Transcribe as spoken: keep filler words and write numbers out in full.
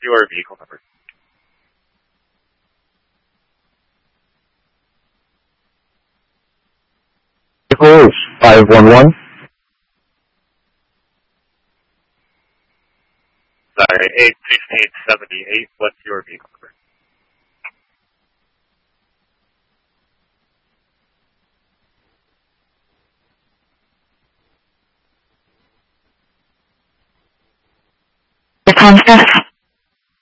your vehicle number? Vehicle is five one one. Sorry, eight sixteen seventy-eight. What's your vehicle number? The contact